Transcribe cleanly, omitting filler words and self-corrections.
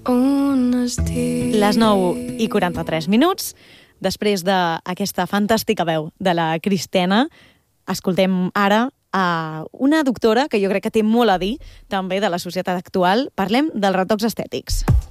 Les 9:43. Després d'aquesta fantàstica veu de la Cristina, escoltem ara a una doctora que jo crec que té molt a dir també de la societat actual. Parlem dels retocs estètics.